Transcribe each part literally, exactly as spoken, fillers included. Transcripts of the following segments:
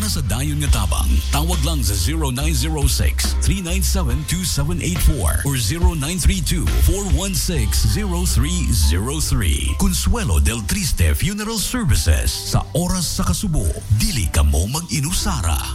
Para sa dayon nga tabang, tawag lang sa zero nine zero six, three nine seven, two seven eight four or zero nine three two, four one six, zero three zero three. Consuelo del Triste Funeral Services. Sa oras sa kasubo, dili ka mo mag-inusara.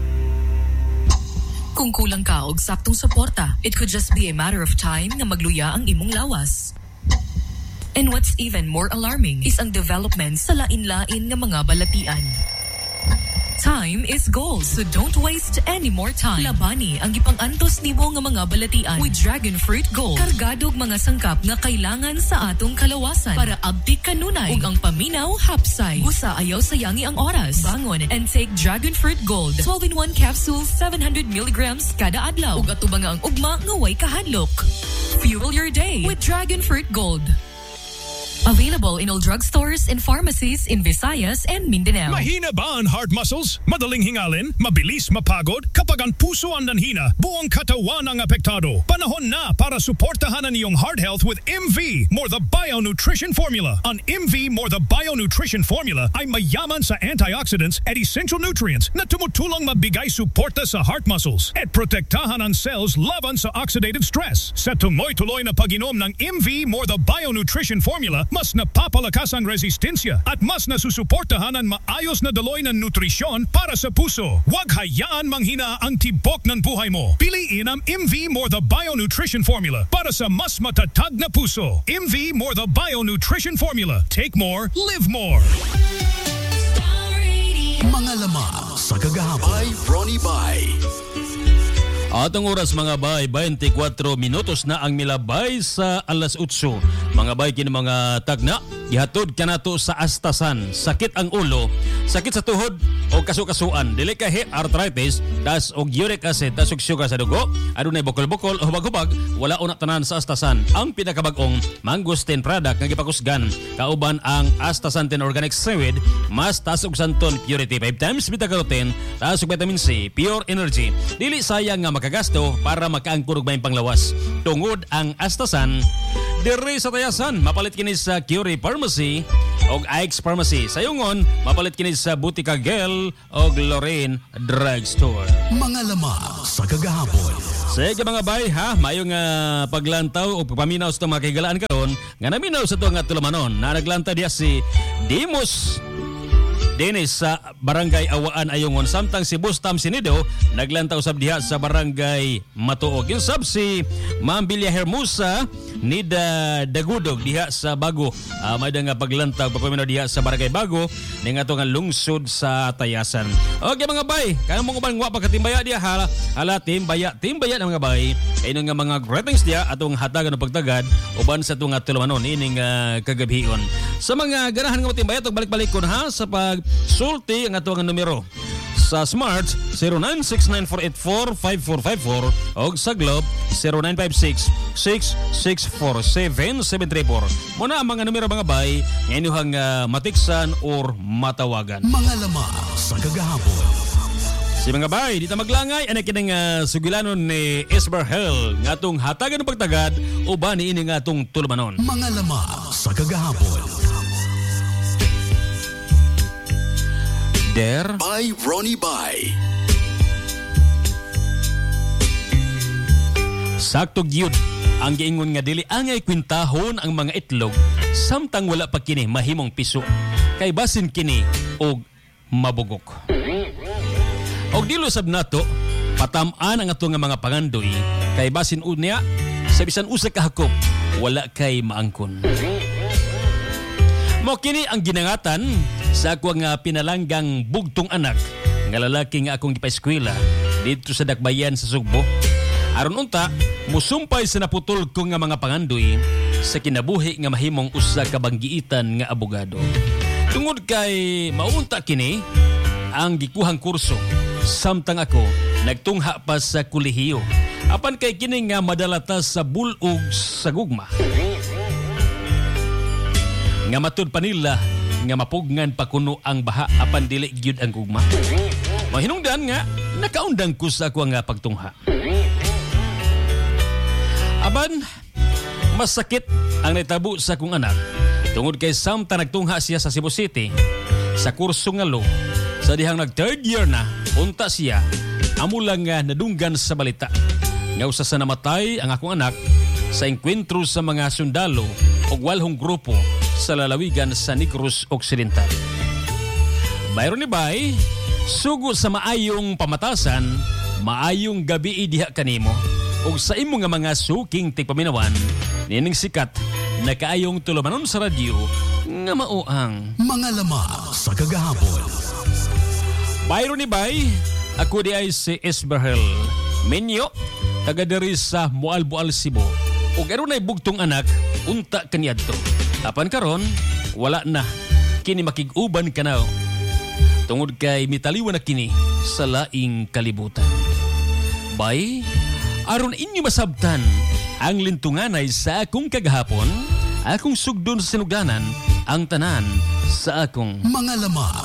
Kung kulang ka og saktong suporta, it could just be a matter of time na magluya ang imong lawas. And what's even more alarming is ang development sa lain-lain nga mga balatian. Time is gold, so don't waste any more time. Labani ang ipang-antos nimo nga mga balatian with Dragon Fruit Gold. Kargadog mga sangkap nga kailangan sa atong kalawasan para abtik kanunay ug ang paminaw hapsay. Busa ayaw sayangi ang oras. Bangon and take Dragon Fruit Gold. twelve in one capsules, seven hundred milligrams kada adlaw. Ug atubang ang ugma nga way kahadlok. Fuel your day with Dragon Fruit Gold. Available in all drugstores and pharmacies in Visayas and Mindanao. Mahina ba ang heart muscles? Madaling hingalin? Mabilis mapagod? Kapag ang puso ang nanhina, buong katawan ang apektado. Panahon na para suportahan ang iyong heart health with M V More the Bio Nutrition Formula. Ang M V More the Bio Nutrition Formula ay mayaman sa antioxidants at essential nutrients na tumutulong mabigay suporta sa heart muscles at protektahan ang cells laban sa oxidative stress. Sa tuloy-tuloy na pag-inom ng M V More the Bio Nutrition Formula, mas napapalakas ang resistensya at mas nasusuportahan ang maayos na daloy ng nutrisyon para sa puso. Huwag hayaan manghina ang tibok ng buhay mo. Piliin ang M V More the Bio Nutrition Formula para sa mas matatag na puso. M V More the Bio Nutrition Formula. Take more, live more. Mga lamang sa kagahapon. By Ronnie Bay. Atong oras mga bay, twenty-four minutos na ang milabay sa alas eight. Mga bay, kini mga tagna, gihatod ka na to sa astasan. Sakit ang ulo, sakit sa tuhod o kasukasuan. Dili ka hip arthritis, tas og uric acid, tas og sugar sa dugo. Adunay bukol-bukol o hubag-hubag, wala una tanan sa astasan. Ang pinakabag-ong mangosteen product nga gipakusgan, kauban ang astaxanthin organic seaweed, mas tas og santon purity five times beta-carotene, tas og vitamin C, pure energy. Dili sayang nga makagasto para makaangkor og may panglawas. Tungod ang astasan, diri sa Tayasan, mapalit kini sa Curie Pharmacy o Ike's Pharmacy. Sa Yungon, mapalit kini sa Butika Gel o Lorraine Drugstore. Mga lamang sa kagahapon. Sige mga bay, ha? Mayong uh, paglantaw o pagpaminaw sa itong mga kahigalaan karon nga naminaw sa itong uh, tulamanon na naglantaw diya si Dimos Dennis sa Barangay Awaan Ayungon. Samtang si Bustam Sinido naglantaw sab diha sa Barangay Matuog. Yung sab si Ma'am Bilya Hermosa Nida Dagudog diha sa Bago. Uh, may nga paglantaw papaminaw diha sa Barangay Bago ning ato nga lungsod sa Tayasan. Okay mga bay, kaya mong uban wa pagkatimbaya diha hala, hala timbaya timbaya ng mga bay. Kay nga mga greetings diha atong hatagan og pagtagad uban sa atong tulamanon ining uh, kagabion. Sa mga ganahan nga timbaya tog balik-balikon ha sa pag sulti ang ato nga numero sa Smart zero nine six nine four eight four five four five four o sa Globe zero nine five six six six four seven seven three four. Muna ang mga numero mga bay nga inyong uh, matiksan or matawagan. Mga lamang sa kagahapon. Si mga bay, dito maglangay anak kinang uh, sugilanon ni Esber Hell nga atong hatagan ng pagtagad uban ni ini nga atong tulumanon. Mga lamang sa kagahapon. There by Ronnie Bay. Sakto gyud ang giingon nga dili angay kwintahon ang mga itlog samtang wala pa kini mahimong piso kay basin kini og mabugok. Og dilo sab nato patam-an ang ato nga mga pangandoy kay basin unya sa bisan usa ka hakop wala kay maangkon. Mo kini ang ginangatan sa ako nga pinalanggang bugtong anak nga lalaki nga akong gipa-eskwela dito sa Dakbayan sa Sugbo. Aron unta, musumpay sa naputol ko nga mga pangandoy sa kinabuhi nga mahimong usa ka banggiitan nga abogado. Tungod kay maunta kini ang gikuhang kurso samtang ako nagtungha pa sa kolehiyo. Apan kay kini nga madalata sa bulog sa gugma. Nga matud pa nila nga mapugnan pa kuno ang baha apan dili gyud ang gugma. Mahinungdan nga nakaundang ko sa ako nga pagtungha. Aban masakit ang naitabo sa akong anak tungod kay samtang nagtungha siya sa Cebu City sa kurso nga law Sa dihang nag third year na, unta siya, amo lang nga nadunggan sa balita. Nga usa sa namatay ang akong anak sa engkwentro sa mga sundalo o walhong grupo sa lalawigan sa Negros Occidental. Bayron ni Bay, sugo sa maayong pamatasan, maayong gabi diha kanimo, ug sa imo nga mga suking tigpaminawan, nining sikat na kaayong tulumanon sa radyo nga mauang Mga lamang sa kagahapon. Bayron ni Bay, ako di ay si Esberhel Menyo, taga diri sa Mualbual, Cebu. Ug aron ay bugtong anak, unta kaniadto. Apan karon, wala na kini makig-uban kanaw. Tungod kay mitaliwan na kini sa laing kalibutan. Bay, aron inyo masabtan ang lintunganay sa akong kagahapon, akong sugdon sa sinuganan ang tanan sa akong Mga lamang